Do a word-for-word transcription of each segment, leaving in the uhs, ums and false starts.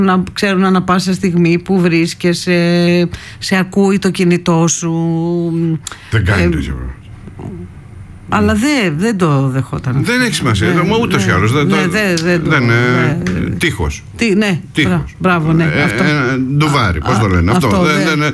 Να ξέρουν ανά πάσα στιγμή που βρίσκεσαι, σε ακούει το κινητό σου. Δεν κάνει ε, τέτοιο. Αλλά δεν, δεν το δεχόταν. Δεν έχει σημασία. Ναι, ούτως ή ναι, άλλως. Ναι, δεν δε, δε δεν είναι. Ναι. Τείχος. Τι, ναι, Τείχος. Μπράβο, ναι. Ε, αυτό. Ε, ντουβάρι, πώς το λένε. Αυτό. αυτό δεν, δεν... δεν,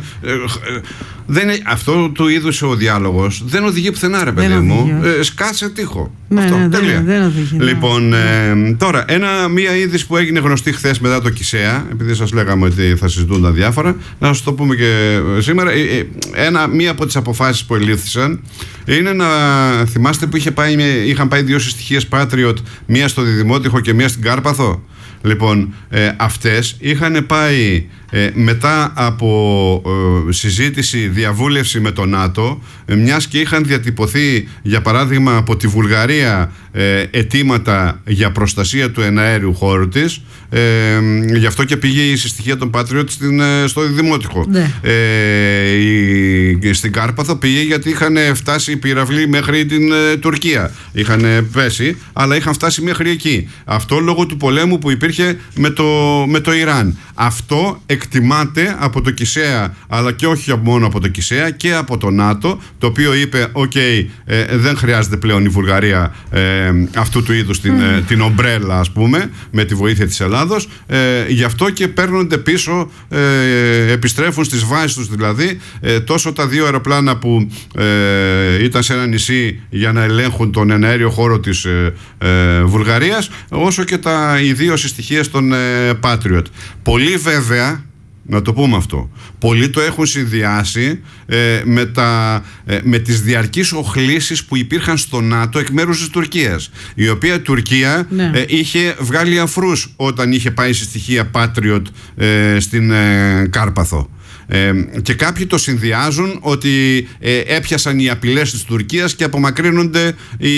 δεν, αυτό του είδους ο διάλογος δεν οδηγεί πουθενά, ρε παιδί δεν μου. Ε, σκάσε τείχο. Ναι, αυτό. Ναι, τέλεια. Δεν, δεν οδηγεί. Λοιπόν, ε, τώρα, ένα, μία είδηση που έγινε γνωστή χθες μετά το ΚΙΣΕΑ, επειδή σας λέγαμε ότι θα συζητούν τα διάφορα, να σας το πούμε και σήμερα. Ένα, μία από τις αποφάσεις που ελήφθησαν είναι να θυμάστε που είχε πάει, είχαν πάει δύο συστοιχίες Patriot, μία στο Διδημότυχο και μία στην Κάρπαθο. Λοιπόν, ε, αυτές είχαν πάει ε, μετά από ε, συζήτηση, διαβούλευση με το ΝΑΤΟ, ε, μιας και είχαν διατυπωθεί, για παράδειγμα, από τη Βουλγαρία ε, αιτήματα για προστασία του εναέριου χώρου της. Ε, γι' αυτό και πήγε η συστοιχία των Patriot στην, ε, στο Δημότυχο. Ναι. Ε, η, στην Κάρπαθο πήγε γιατί είχαν φτάσει οι πύραυλοι μέχρι την ε, Τουρκία. Είχαν πέσει, αλλά είχαν φτάσει μέχρι εκεί. Αυτό λόγω του πολέμου που υπήρχε με το, με το Ιράν. Αυτό εκτιμάται από το ΚΙΣΕΑ, αλλά και όχι μόνο από το ΚΙΣΕΑ, και από το ΝΑΤΟ, το οποίο είπε «ΟΚ, okay, ε, δεν χρειάζεται πλέον η Βουλγαρία ε, αυτού του είδους την, mm. ε, την ομπρέλα, ας πούμε, με τη βοήθεια της Ελλάδος». Ε, γι' αυτό και παίρνονται πίσω, ε, επιστρέφουν στις βάσεις τους δηλαδή, ε, τόσο τα δύο αεροπλάνα που ε, ήταν σε ένα νησί για να ελέγχουν τον εναέριο χώρο της ε, ε, Βουλγαρίας, όσο και τα, οι δύο συστοιχίες των ε, Patriot. Πολλοί βέβαια, να το πούμε αυτό, πολλοί το έχουν συνδυάσει ε, με, τα, ε, με τις διαρκείς οχλήσεις που υπήρχαν στο ΝΑΤΟ εκ μέρους της Τουρκίας, η οποία Τουρκία ναι. ε, είχε βγάλει αφρούς όταν είχε πάει στη στοιχεία Patriot ε, στην ε, Κάρπαθο. Ε, και κάποιοι το συνδυάζουν ότι ε, έπιασαν οι απειλές της Τουρκίας και απομακρύνονται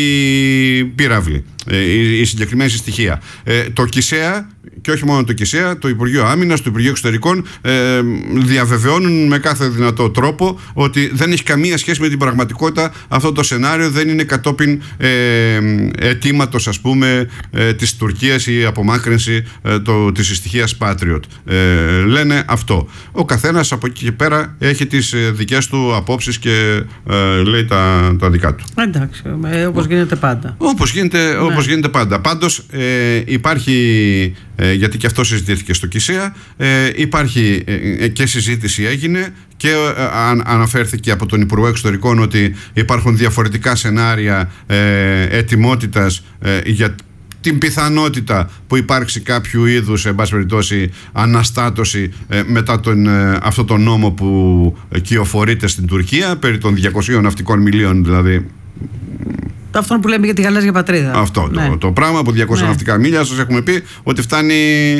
οι πύραυλοι, ε, η, η συγκεκριμένη στοιχεία. Ε, το ΚΙΣΕΑ, και όχι μόνο το ΚΙΣΕΑ, το Υπουργείο Άμυνας, το Υπουργείο Εξωτερικών ε, διαβεβαιώνουν με κάθε δυνατό τρόπο ότι δεν έχει καμία σχέση με την πραγματικότητα αυτό το σενάριο, δεν είναι κατόπιν ε, αιτήματος, ας πούμε, ε, της Τουρκίας η απομάκρυνση ε, το, της στοιχείας Patriot. Ε, λένε αυτό. Ο καθένας από εκεί και πέρα έχει τις ε, δικές του απόψεις και ε, λέει τα, τα δικά του. Εντάξει, ε, όπως γίνεται πάντα. Όπως γίνεται, ναι. όπως γίνεται πάντα. Πάντως ε, υπάρχει, ε, γιατί και αυτό συζητήθηκε στο ΚΙΣΕΑ, ε, υπάρχει ε, και συζήτηση έγινε και ε, αν, αναφέρθηκε από τον Υπουργό Εξωτερικών ότι υπάρχουν διαφορετικά σενάρια ε, ετοιμότητας ε, για την πιθανότητα που υπάρξει κάποιου είδους, εν πάση περιπτώσει, αναστάτωση ε, μετά τον, ε, αυτό τον νόμο που κυοφορείται στην Τουρκία, περί των διακοσίων ναυτικών μιλίων δηλαδή. Αυτό που λέμε για τη γαλάζια πατρίδα. Αυτό ναι. το, το πράγμα από διακόσια ναι. ναυτικά μίλια, σας έχουμε πει ότι φτάνει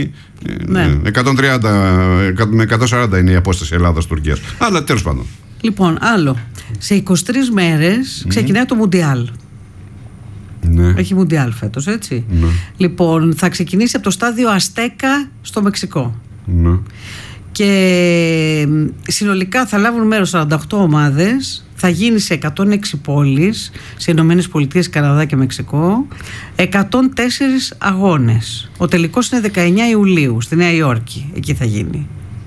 ναι. εκατόν τριάντα με εκατόν σαράντα είναι η απόσταση Ελλάδας-Τουρκίας. Αλλά τέλος πάντων. Λοιπόν, άλλο. Σε είκοσι τρεις μέρες ξεκινάει mm. το Μουντιάλ. Ναι. Έχει Μουντιάλ φέτος, έτσι. Ναι. Λοιπόν, θα ξεκινήσει από το στάδιο Αστέκα στο Μεξικό. Ναι. Και συνολικά θα λάβουν μέρος σαράντα οκτώ ομάδες. Θα γίνει σε εκατόν έξι πόλεις, σε Ηνωμένες Πολιτείες, Καναδά και Μεξικό, εκατόν τέσσερις αγώνες. Ο τελικός είναι δεκαεννιά Ιουλίου στη Νέα Υόρκη. Εκεί θα γίνει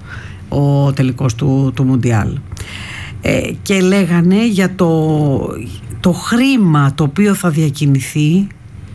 ο τελικός του, του Μουντιάλ. Ε, και λέγανε για το, το χρήμα το οποίο θα διακινηθεί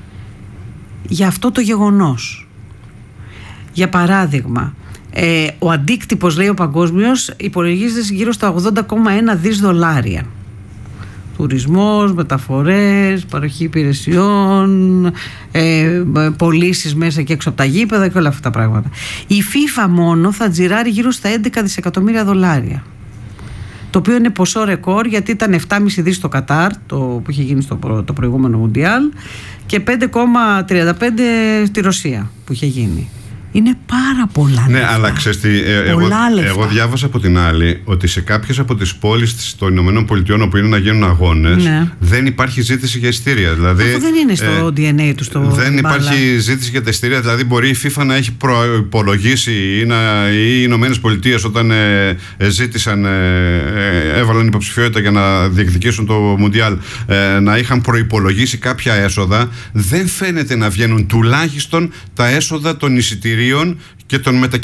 για αυτό το γεγονός. Για παράδειγμα, Ε, ο αντίκτυπος, λέει ο παγκόσμιος, υπολογίζεται γύρω στα ογδόντα κόμμα ένα δις δολάρια. Τουρισμός, μεταφορές, παροχή υπηρεσιών, ε, πωλήσεις μέσα και έξω από τα γήπεδα και όλα αυτά τα πράγματα. Η FIFA μόνο θα τζιράρει γύρω στα έντεκα δισεκατομμύρια δολάρια. Το οποίο είναι ποσό ρεκόρ, γιατί ήταν επτά κόμμα πέντε δις στο Κατάρ, το που είχε γίνει στο το προηγούμενο Μουντιάλ, και πέντε κόμμα τριάντα πέντε στη Ρωσία που είχε γίνει. Είναι πάρα πολλά ναι, λεφτά. αλλά ξέρεις τι, ε, εγώ, εγώ διάβασα από την άλλη ότι σε κάποιες από τις πόλεις των Ηνωμένων Πολιτειών όπου είναι να γίνουν αγώνες, ναι. δεν υπάρχει ζήτηση για ειστήρια. Δηλαδή, αυτό δεν είναι στο ε, ντι εν έι του στο δεν μπάλα. υπάρχει ζήτηση για τα ειστήρια. Δηλαδή μπορεί η FIFA να έχει προϋπολογίσει ή, να, ή οι Ηνωμένες Πολιτείες όταν ε, ε, ζήτησαν, ε, ε, έβαλαν υποψηφιότητα για να διεκδικήσουν το Μουντιάλ, ε, να είχαν προϋπολογίσει κάποια έσοδα. Δεν φαίνεται να βγαίνουν τουλάχιστον τα έσοδα των εισιτηρίων και των μετακινήσεων